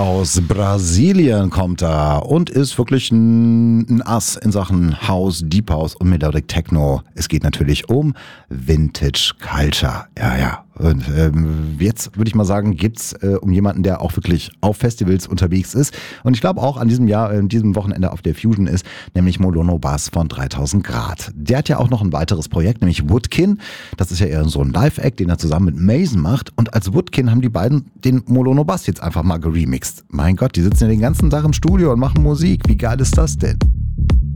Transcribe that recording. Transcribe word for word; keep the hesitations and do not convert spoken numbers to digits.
Aus Brasilien kommt er und ist wirklich ein, ein Ass in Sachen House, Deep House und Melodic Techno. Es geht natürlich um Vintage Culture. Ja, ja. Und ähm, jetzt würde ich mal sagen, gibt's äh, um jemanden, der auch wirklich auf Festivals unterwegs ist. Und ich glaube auch an diesem Jahr, äh, diesem Wochenende auf der Fusion ist, nämlich Molono Bass von dreitausend Grad. Der hat ja auch noch ein weiteres Projekt, nämlich Woodkin. Das ist ja eher so ein Live-Act, den er zusammen mit Mason macht. Und als Woodkin haben die beiden den Molono Bass jetzt einfach mal geremixed. Mein Gott, die sitzen ja den ganzen Tag im Studio und machen Musik. Wie geil ist das denn?